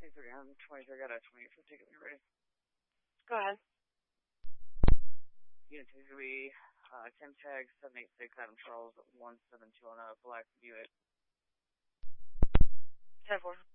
23 on 23, got a 20 for ticket, ready? Go ahead. Unit 2 is going to be Tim Tag 786 Adam Charles 172 on a black Buick. 10-4.